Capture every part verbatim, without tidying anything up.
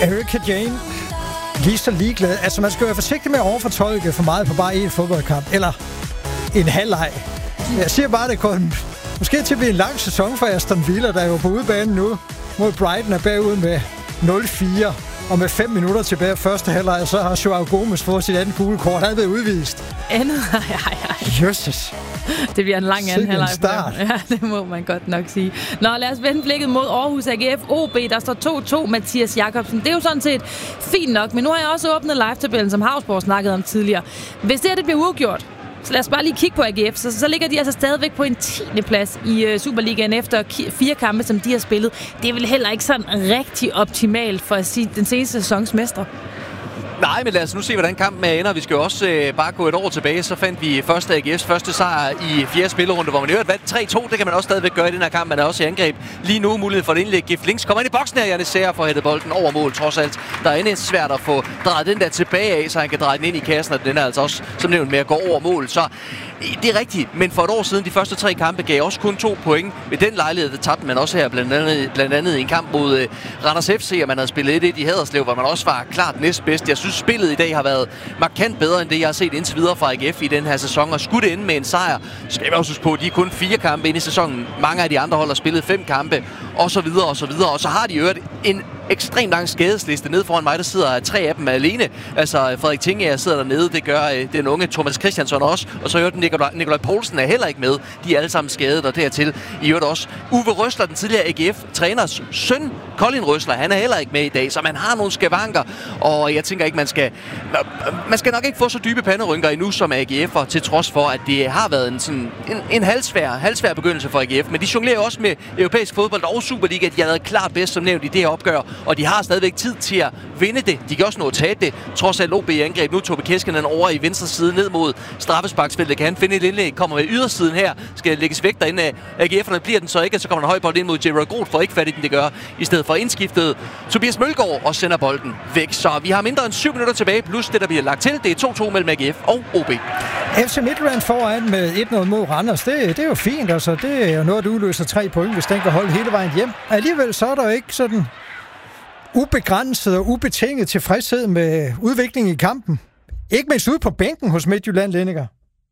Erika Jane, lige så ligeglad. Altså, man skal være forsigtig med at overfortolke for meget på bare en fodboldkamp. Eller en halvleg. Jeg siger bare, det kunne måske til at blive en lang sæson for Aston Villa, der er jo på udebanen nu mod Brighton er bagud med nul fire. Og med fem minutter tilbage af første halvleg, så har Joao Gomes fået sit andet gule kort. Han er blevet udvist. Andet? Ja, ja. Jesus. Det bliver en lang anden halvleg. Start. Ja, det må man godt nok sige. Nå, lad os vende blikket mod Aarhus A G F O B. Der står to to, Mathias Jakobsen. Det er jo sådan set fint nok, men nu har jeg også åbnet live-tabellen, som Havsborg snakkede om tidligere. Hvis det her det bliver uafgjort, så lad os bare lige kigge på A G F. Så, så ligger de altså stadigvæk på en tiende plads i uh, Superligaen efter ki- fire kampe, som de har spillet. Det er vel heller ikke sådan rigtig optimalt for at sige den seneste sæsons mestre. Nej, men lad os nu se, hvordan kampen ender. Vi skal jo også øh, bare gå et år tilbage. Så fandt vi første A G F's første sejr i fjerde spillerunde, hvor man i øvrigt vandt tre to. Det kan man også stadigvæk gøre i den her kamp. Man er også i angreb. Lige nu mulighed for et indlæg. Gift Links kommer ind i boksen her. Janne Serra får hættet bolden over mål, trods alt. Der er endnu svært at få drejet den der tilbage af, så han kan dreje den ind i kassen. Og den er altså også, som nævnt, med at gå over mål. Så det er rigtigt, men for et år siden, de første tre kampe, gav også kun to point. Ved den lejlighed, der tabte man også her, blandt andet, blandt andet i en kamp mod uh, Randers F C, og man havde spillet et et i Haderslev, hvor man også var klart næstbedst. Jeg synes, spillet i dag har været markant bedre, end det, jeg har set indtil videre fra A G F i den her sæson. Og skulle det ende med en sejr, skal vi også huske på, at de er kun fire kampe inde i sæsonen. Mange af de andre hold har spillet fem kampe, og så videre, og så videre. Og så har de øvrigt en ekstremt lang skadesliste. Nede foran mig, der sidder tre af dem alene. Altså, Frederik Tingager sidder dernede. Det gør øh, den unge Thomas Christiansson også. Og så øvrigt Nikolaj, Nikolaj Poulsen er heller ikke med. De er alle sammen skadet, og dertil i øvrigt også Uwe Røsler, den tidligere A G F-træners søn, Colin Røsler. Han er heller ikke med i dag, så man har nogle skavanker. Og jeg tænker ikke, man skal... Man skal nok ikke få så dybe panderynker endnu som A G F'er, til trods for, at det har været en, sådan, en, en halvsvær, halvsvær begyndelse for A G F. Men de jonglerer også med europæisk fodbold og Superliga. De har været klart bedst, som nævnt, i det her opgør. Og de har stadigvæk tid til at vinde det. De kan også nå at tabe det. Trods alt O B i angreb. Nu Tobi Keskinen over i venstre side ned mod straffesparksfeltet. Kan han finde et indlæg? Kommer med ydersiden her. Skal lægges væk derinde af A G F'erne. Bliver den så ikke, så kommer en høj bold ind mod Gerard Groth for ikke fat i den, det gør. I stedet for indskiftet Tobias Mølgaard og sender bolden væk. Så vi har mindre end syv minutter tilbage, plus det, der bliver lagt til. Det er to to mellem A G F og O B. F C Midtjylland foran med et nul mod Randers. Det, det er jo fint, altså. Det er jo noget, der udløser tre point, hvis den kan holde hele vejen hjem. Alligevel så er der jo ikke sådan ubegrænset og ubetinget tilfredshed med udviklingen i kampen. Ikke mindst ude på bænken hos Midtjylland, Lenniger.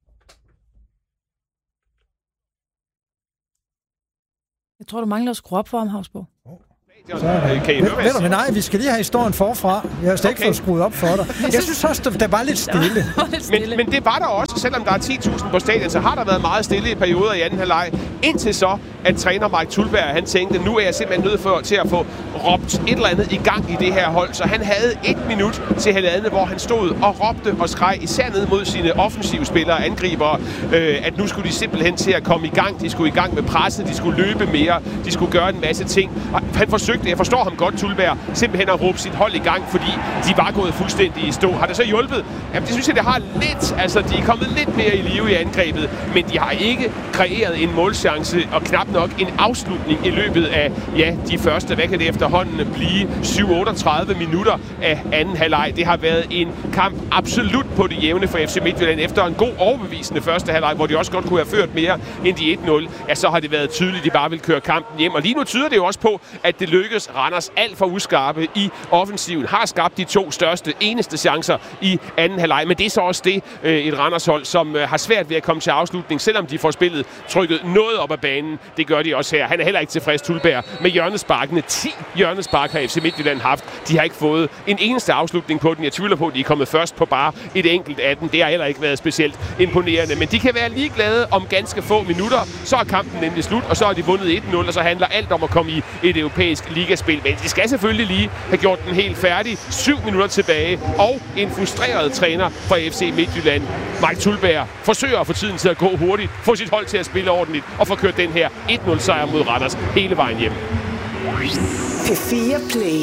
Jeg tror, du mangler at skrue op for ham, Havsborg. Så, kan I høre, ved, ved du, men nej, vi skal lige have historien forfra. Jeg har slet ikke okay. fået skruet op for dig. Jeg synes også, der var lidt stille. Men, men det var der også, selvom der er ti tusind på stadion, så har der været meget stille i perioder i anden halvleg. Indtil så, at træner Mike Tulberg, han tænkte, nu er jeg simpelthen nødt for, til at få råbt et eller andet i gang i det her hold. Så han havde et minut til halvandet, hvor han stod og råbte og skreg, især ned mod sine offensive spillere, angribere, øh, at nu skulle de simpelthen til at komme i gang. De skulle i gang med presset, de skulle løbe mere, de skulle gøre en masse ting. Og han forsøgte, jeg forstår ham godt, Tulberg, simpelthen at råbe sit hold i gang, fordi de var gået fuldstændig i stå. Har det så hjulpet? Jamen, det synes jeg, det har lidt. Altså, de er kommet lidt mere i live i angrebet, men de har ikke kreeret en målchance, og knap nok en afslutning i løbet af, ja, de første, hvad kan det efterhånden blive, syv otteogtredive minutter af anden halvleg. Det har været en kamp absolut på det jævne for F C Midtjylland. Efter en god overbevisende første halvleg, hvor de også godt kunne have ført mere end de et nul, ja, så har det været tydeligt, at de bare vil køre kampen hjem. Og lige nu tyder det jo også på, at det lykkes. Randers alt for uskarpe i offensiven, har skabt de to største, eneste chancer i anden halvleg. Men det er så også det, et Randers-hold, som har svært ved at komme til afslutning, selvom de får spillet trykket noget op ad banen. Det gør de også her. Han er heller ikke tilfreds, Tulberg, med hjørnesparkene. ti hjørnespark har F C Midtjylland haft. De har ikke fået en eneste afslutning på den. Jeg tvivler på, at de er kommet først på bare et enkelt af den. Det har heller ikke været specielt imponerende. Men de kan være ligeglade om ganske få minutter. Så er kampen nemlig slut, og så har de vundet et nul, og så handler alt om at komme i et europæisk ligaspil. Men de skal selvfølgelig lige have gjort den helt færdig. Syv minutter tilbage, og en frustreret træner fra F C Midtjylland, Mike Tulberg, forsøger at få tiden til at gå hurtigt, få sit hold til at spille ordentligt, og få kørt den her et nul sejr mod Randers hele vejen hjem. P fire Play.